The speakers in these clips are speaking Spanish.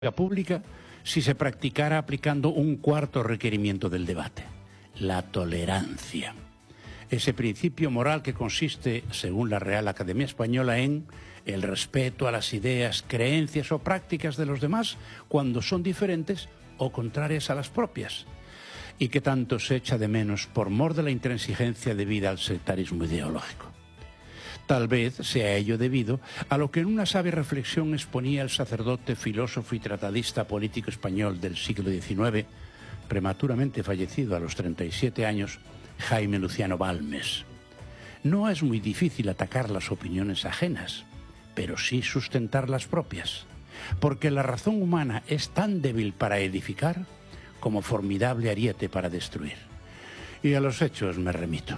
pública si se practicara aplicando un cuarto requerimiento del debate, la tolerancia. Ese principio moral que consiste, según la Real Academia Española, en el respeto a las ideas, creencias o prácticas de los demás cuando son diferentes o contrarias a las propias, y que tanto se echa de menos por mor de la intransigencia debida al sectarismo ideológico. Tal vez sea ello debido a lo que en una sabia reflexión exponía el sacerdote, filósofo y tratadista político español del siglo XIX, prematuramente fallecido a los 37 años, Jaime Luciano Balmes. No es muy difícil atacar las opiniones ajenas, pero sí sustentar las propias, porque la razón humana es tan débil para edificar como formidable ariete para destruir. Y a los hechos me remito.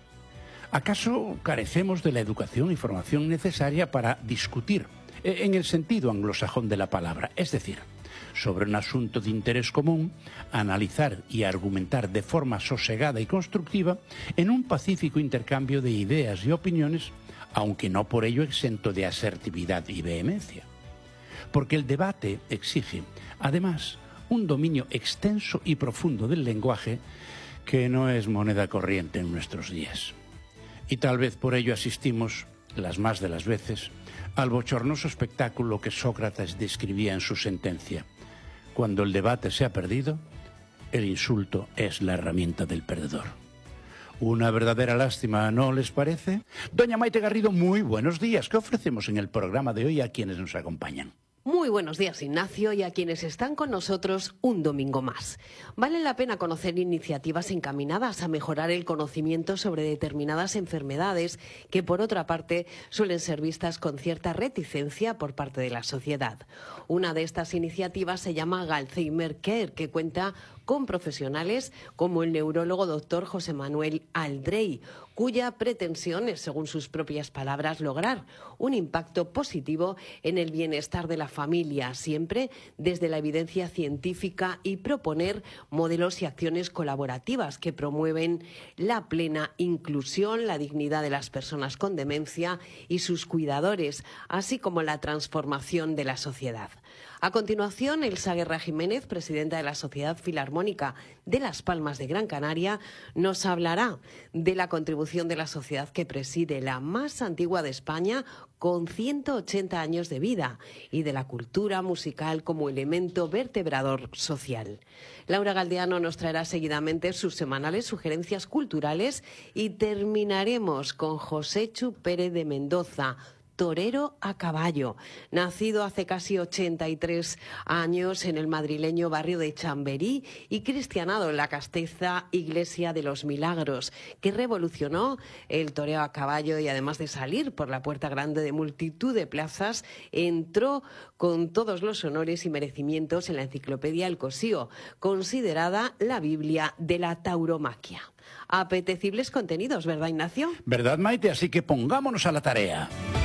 ¿Acaso carecemos de la educación y formación necesaria para discutir, en el sentido anglosajón de la palabra, es decir, sobre un asunto de interés común, analizar y argumentar de forma sosegada y constructiva en un pacífico intercambio de ideas y opiniones, aunque no por ello exento de asertividad y vehemencia? Porque el debate exige, además, un dominio extenso y profundo del lenguaje que no es moneda corriente en nuestros días. Y tal vez por ello asistimos, las más de las veces, al bochornoso espectáculo que Sócrates describía en su sentencia. Cuando el debate se ha perdido, el insulto es la herramienta del perdedor. Una verdadera lástima, ¿no les parece? Doña Maite Garrido, muy buenos días. ¿Qué ofrecemos en el programa de hoy a quienes nos acompañan? Muy buenos días, Ignacio, y a quienes están con nosotros un domingo más. Vale la pena conocer iniciativas encaminadas a mejorar el conocimiento sobre determinadas enfermedades que, por otra parte, suelen ser vistas con cierta reticencia por parte de la sociedad. Una de estas iniciativas se llama Alzheimer Care, que cuenta con profesionales como el neurólogo doctor José Manuel Aldrey, cuya pretensión es, según sus propias palabras, lograr un impacto positivo en el bienestar de la familia, siempre desde la evidencia científica, y proponer modelos y acciones colaborativas que promueven la plena inclusión, la dignidad de las personas con demencia y sus cuidadores, así como la transformación de la sociedad. A continuación, Elsa Guerra Jiménez, presidenta de la Sociedad Filarmónica de Las Palmas de Gran Canaria, nos hablará de la contribución de la sociedad que preside, la más antigua de España, con 180 años de vida, y de la cultura musical como elemento vertebrador social. Laura Galdeano nos traerá seguidamente sus semanales sugerencias culturales y terminaremos con Joséchu Pérez de Mendoza, torero a caballo, nacido hace casi 83 años en el madrileño barrio de Chamberí y cristianado en la castiza Iglesia de los Milagros, que revolucionó el toreo a caballo y, además de salir por la puerta grande de multitud de plazas, entró con todos los honores y merecimientos en la enciclopedia El Cosío, considerada la Biblia de la tauromaquia. Apetecibles contenidos, ¿verdad, Ignacio? ¿Verdad, Maite? Así que pongámonos a la tarea.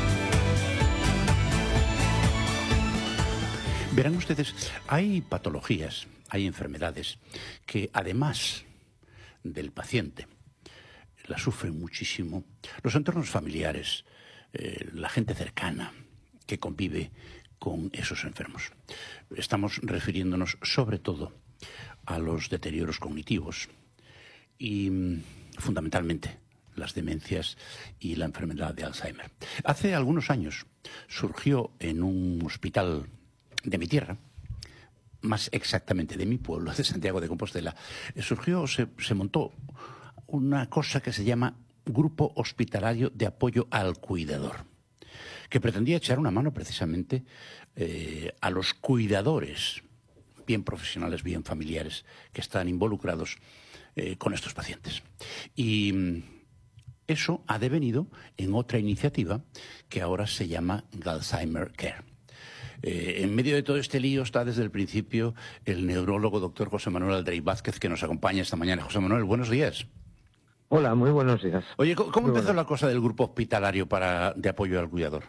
Verán ustedes, hay patologías, hay enfermedades que, además del paciente, la sufren muchísimo los entornos familiares, la gente cercana que convive con esos enfermos. Estamos refiriéndonos sobre todo a los deterioros cognitivos y, fundamentalmente, las demencias y la enfermedad de Alzheimer. Hace algunos años surgió en un hospital de mi tierra, más exactamente de mi pueblo, de Santiago de Compostela, se montó una cosa que se llama Grupo Hospitalario de Apoyo al Cuidador, que pretendía echar una mano precisamente a los cuidadores, bien profesionales, bien familiares, que están involucrados con estos pacientes. Y eso ha devenido en otra iniciativa que ahora se llama Alzheimer Care. En medio de todo este lío está desde el principio el neurólogo doctor José Manuel Aldrey Vázquez, que nos acompaña esta mañana. José Manuel, buenos días. Hola, muy buenos días. Oye, ¿cómo empezó la cosa del grupo hospitalario de apoyo al cuidador?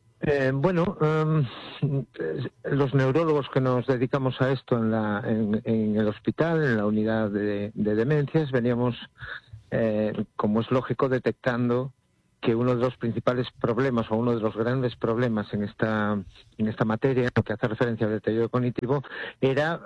Los neurólogos que nos dedicamos a esto en el hospital, en la unidad de demencias, veníamos, como es lógico, detectando que uno de los principales problemas o uno de los grandes problemas en esta materia, lo que hace referencia al deterioro cognitivo, era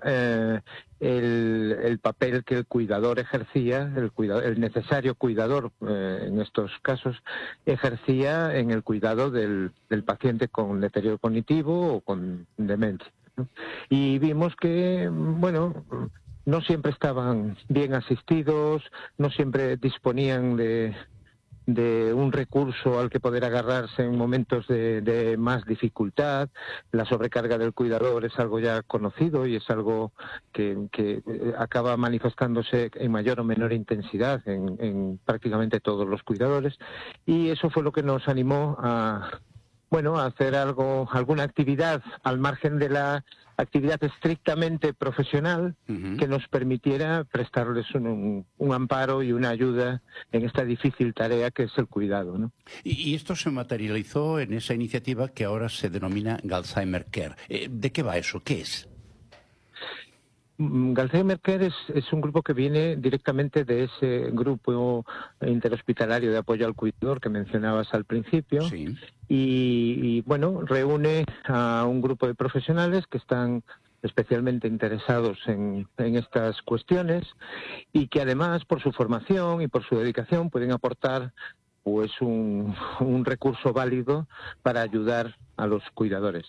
el papel que el cuidador ejercía, el necesario cuidador en estos casos ejercía en el cuidado del paciente con deterioro cognitivo o con demencia, ¿no? Y vimos que, bueno, no siempre estaban bien asistidos, no siempre disponían de un recurso al que poder agarrarse en momentos de más dificultad. La sobrecarga del cuidador es algo ya conocido y es algo que acaba manifestándose en mayor o menor intensidad en prácticamente todos los cuidadores, y eso fue lo que nos animó a hacer alguna actividad al margen de la actividad estrictamente profesional que nos permitiera prestarles un amparo y una ayuda en esta difícil tarea que es el cuidado, ¿no? Y esto se materializó en esa iniciativa que ahora se denomina Alzheimer Care. ¿De qué va eso? ¿Qué es? Alzheimer Care es un grupo que viene directamente de ese grupo interhospitalario de apoyo al cuidador que mencionabas al principio. Sí. Y bueno, reúne a un grupo de profesionales que están especialmente interesados en estas cuestiones y que además, por su formación y por su dedicación, pueden aportar pues un recurso válido para ayudar a los cuidadores.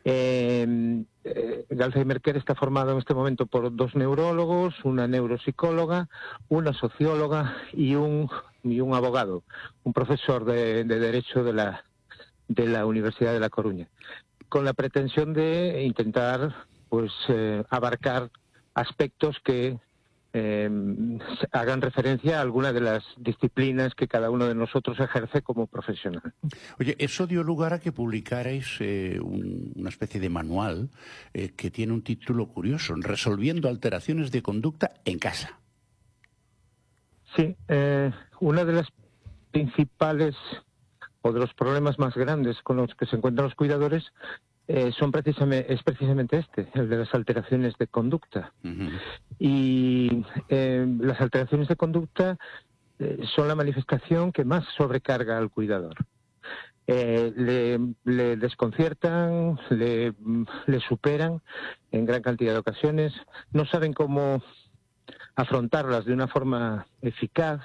Alzheimer Care está formado en este momento por 2 neurólogos, una neuropsicóloga, una socióloga y un abogado, un profesor de Derecho de la Universidad de La Coruña, con la pretensión de intentar abarcar aspectos que hagan referencia a alguna de las disciplinas que cada uno de nosotros ejerce como profesional. Oye, eso dio lugar a que publicarais una especie de manual que tiene un título curioso, Resolviendo alteraciones de conducta en casa. Sí, una de las principales o de los problemas más grandes con los que se encuentran los cuidadores es precisamente el de las alteraciones de conducta. Y las alteraciones de conducta son la manifestación que más sobrecarga al cuidador. Le desconciertan, le superan en gran cantidad de ocasiones, no saben cómo afrontarlas de una forma eficaz,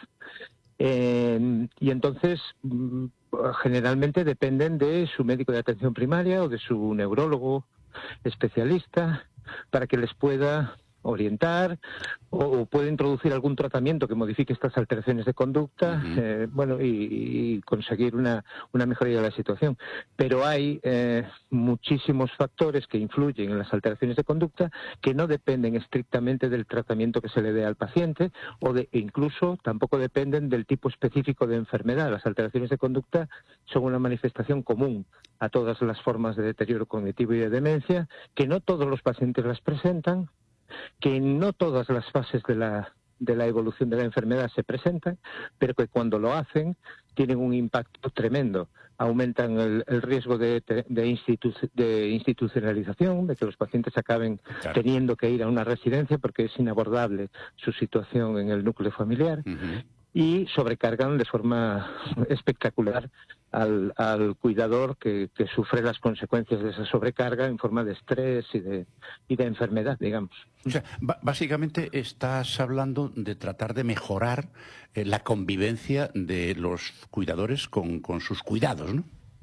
y entonces generalmente dependen de su médico de atención primaria o de su neurólogo especialista para que les pueda orientar o puede introducir algún tratamiento que modifique estas alteraciones de conducta, y conseguir una mejoría de la situación. Pero hay muchísimos factores que influyen en las alteraciones de conducta que no dependen estrictamente del tratamiento que se le dé al paciente e incluso tampoco dependen del tipo específico de enfermedad. Las alteraciones de conducta son una manifestación común a todas las formas de deterioro cognitivo y de demencia, que no todos los pacientes las presentan, que en no todas las fases de la evolución de la enfermedad se presentan, pero que cuando lo hacen tienen un impacto tremendo. Aumentan el riesgo de institucionalización, de que los pacientes acaben teniendo que ir a una residencia porque es inabordable su situación en el núcleo familiar. Y sobrecargan de forma espectacular al cuidador que sufre las consecuencias de esa sobrecarga en forma de estrés y de enfermedad, digamos. O sea, básicamente estás hablando de tratar de mejorar la convivencia de los cuidadores con sus cuidados, ¿no?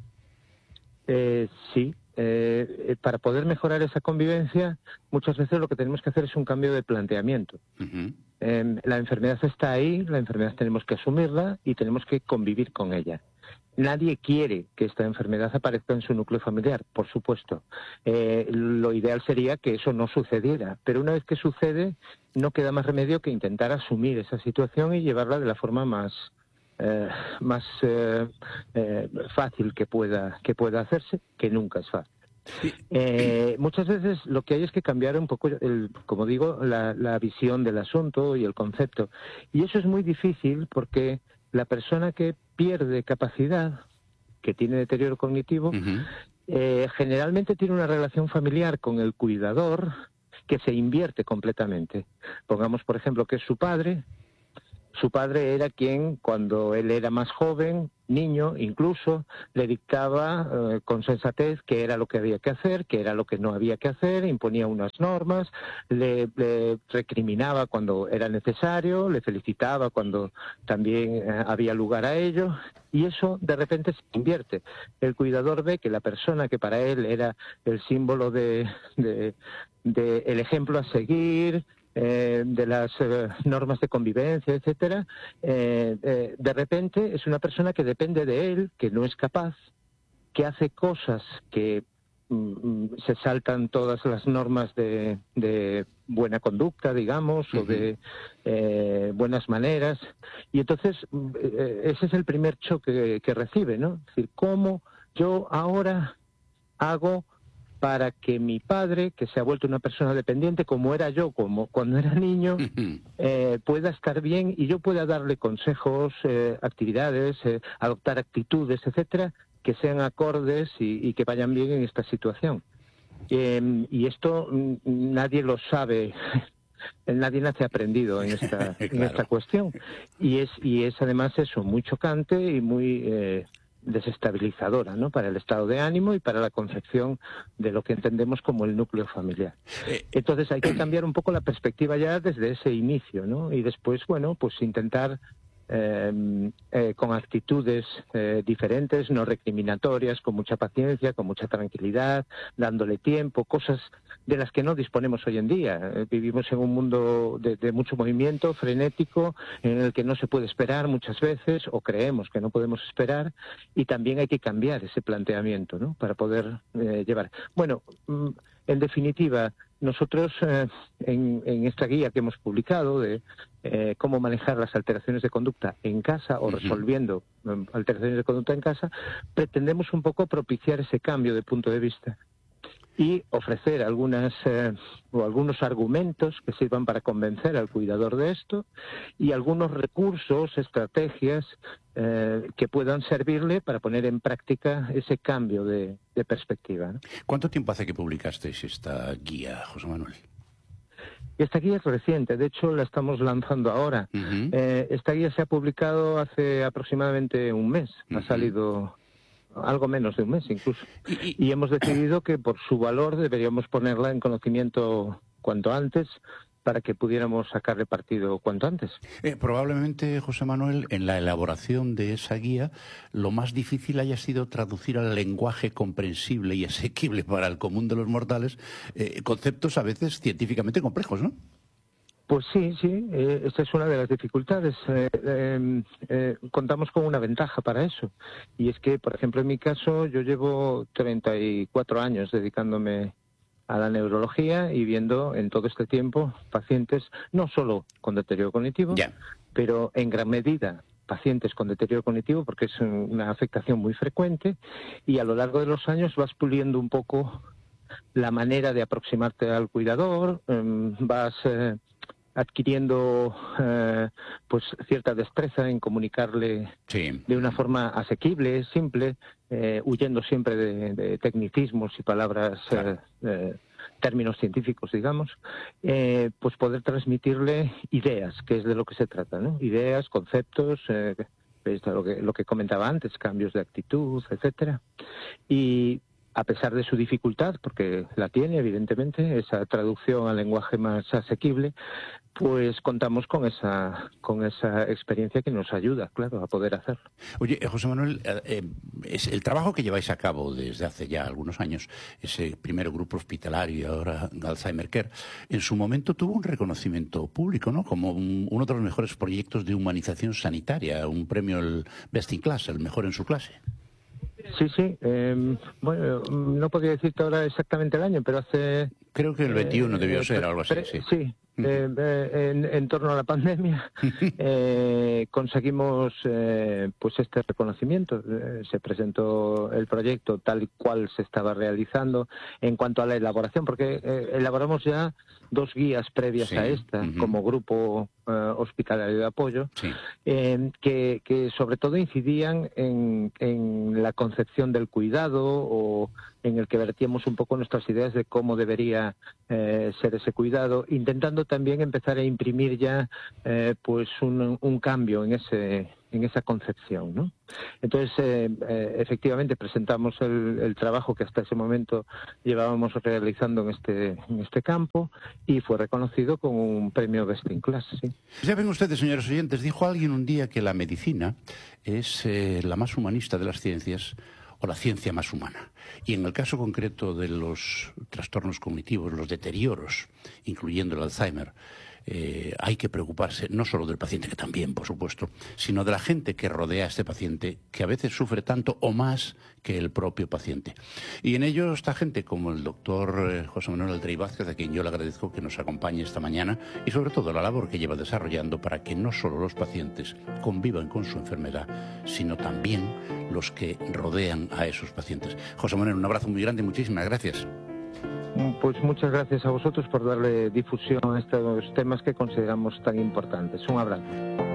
Sí. Para poder mejorar esa convivencia, muchas veces lo que tenemos que hacer es un cambio de planteamiento. La enfermedad está ahí, la enfermedad tenemos que asumirla y tenemos que convivir con ella. Nadie quiere que esta enfermedad aparezca en su núcleo familiar, por supuesto. Lo ideal sería que eso no sucediera, pero una vez que sucede, no queda más remedio que intentar asumir esa situación y llevarla de la forma más fácil que pueda hacerse, que nunca es fácil. Muchas veces lo que hay es que cambiar un poco, como digo, la visión del asunto y el concepto. Y eso es muy difícil porque la persona que pierde capacidad, que tiene deterioro cognitivo, generalmente tiene una relación familiar con el cuidador que se invierte completamente. Pongamos, por ejemplo, que es su padre, Su padre era quien, cuando él era más joven, niño incluso, le dictaba con sensatez qué era lo que había que hacer, qué era lo que no había que hacer, imponía unas normas, le recriminaba cuando era necesario, le felicitaba cuando también había lugar a ello, y eso de repente se invierte. El cuidador ve que la persona que para él era el símbolo de el ejemplo a seguir, de las normas de convivencia, etcétera, de repente es una persona que depende de él, que no es capaz, que hace cosas que se saltan todas las normas de buena conducta, digamos, o de buenas maneras, y entonces ese es el primer choque que recibe, ¿no? Es decir, ¿cómo yo ahora hago para que mi padre, que se ha vuelto una persona dependiente, como era yo, como cuando era niño, pueda estar bien y yo pueda darle consejos, actividades, adoptar actitudes, etcétera, que sean acordes y que vayan bien en esta situación? Y esto nadie lo sabe. Nadie nace aprendido en esta, claro, en esta cuestión. Y es además eso, muy chocante y muy desestabilizadora, ¿no?, para el estado de ánimo y para la concepción de lo que entendemos como el núcleo familiar. Entonces hay que cambiar un poco la perspectiva ya desde ese inicio, ¿no? Y después, bueno, pues intentar con actitudes diferentes, no recriminatorias, con mucha paciencia, con mucha tranquilidad, dándole tiempo, cosas de las que no disponemos hoy en día. Vivimos en un mundo de mucho movimiento, frenético, en el que no se puede esperar muchas veces, o creemos que no podemos esperar, y también hay que cambiar ese planteamiento, ¿no?, para poder llevar. Bueno, en definitiva, nosotros en esta guía que hemos publicado de cómo manejar las alteraciones de conducta en casa o resolviendo alteraciones de conducta en casa, pretendemos un poco propiciar ese cambio de punto de vista y ofrecer algunos argumentos que sirvan para convencer al cuidador de esto, y algunos recursos, estrategias que puedan servirle para poner en práctica ese cambio de perspectiva, ¿no? ¿Cuánto tiempo hace que publicasteis esta guía, José Manuel? Esta guía es reciente, de hecho la estamos lanzando ahora. Esta guía se ha publicado hace aproximadamente un mes, ha salido algo menos de un mes incluso, y hemos decidido que por su valor deberíamos ponerla en conocimiento cuanto antes, para que pudiéramos sacarle partido cuanto antes. Probablemente, José Manuel, en la elaboración de esa guía, lo más difícil haya sido traducir al lenguaje comprensible y asequible para el común de los mortales conceptos a veces científicamente complejos, ¿no? Pues sí, esta es una de las dificultades. Contamos con una ventaja para eso, y es que, por ejemplo, en mi caso, yo llevo 34 años dedicándome a la neurología y viendo en todo este tiempo pacientes no solo con deterioro cognitivo, pero en gran medida pacientes con deterioro cognitivo, porque es una afectación muy frecuente, y a lo largo de los años vas puliendo un poco la manera de aproximarte al cuidador, vas adquiriendo pues cierta destreza en comunicarle de una forma asequible, simple, huyendo siempre de tecnicismos y palabras, términos científicos, digamos, pues poder transmitirle ideas, que es de lo que se trata, ¿no? Ideas, conceptos, lo que comentaba antes, cambios de actitud, etcétera. Y a pesar de su dificultad, porque la tiene, evidentemente, esa traducción al lenguaje más asequible, pues contamos con esa experiencia que nos ayuda, claro, a poder hacerlo. Oye, José Manuel, es el trabajo que lleváis a cabo desde hace ya algunos años, ese primer grupo hospitalario y ahora Alzheimer Care, en su momento tuvo un reconocimiento público, ¿no?, como uno de los mejores proyectos de humanización sanitaria, un premio, el Best in Class, el mejor en su clase. Sí. Bueno, no podría decirte ahora exactamente el año, pero hace... Creo que el 21 debió ser, algo así, sí. Sí, en torno a la pandemia conseguimos pues este reconocimiento. Se presentó el proyecto tal y cual se estaba realizando en cuanto a la elaboración, porque elaboramos ya 2 guías previas a esta, como grupo hospitalario de apoyo, que sobre todo incidían en la concepción del cuidado o en el que vertíamos un poco nuestras ideas de cómo debería ser ese cuidado, intentando también empezar a imprimir ya pues un cambio en esa concepción, ¿no? Entonces, efectivamente, presentamos el trabajo que hasta ese momento llevábamos realizando en este campo y fue reconocido con un premio Best in Class, sí. Ya ven ustedes, señores oyentes, dijo alguien un día que la medicina es la más humanista de las ciencias, o la ciencia más humana. Y en el caso concreto de los trastornos cognitivos, los deterioros, incluyendo el Alzheimer, hay que preocuparse no solo del paciente, que también, por supuesto, sino de la gente que rodea a este paciente, que a veces sufre tanto o más que el propio paciente. Y en ello está gente como el doctor José Manuel Aldrey Vázquez, a quien yo le agradezco que nos acompañe esta mañana, y sobre todo la labor que lleva desarrollando para que no solo los pacientes convivan con su enfermedad, sino también los que rodean a esos pacientes. José Manuel, un abrazo muy grande y muchísimas gracias. Pues muchas gracias a vosotros por darle difusión a estos temas que consideramos tan importantes. Un abrazo.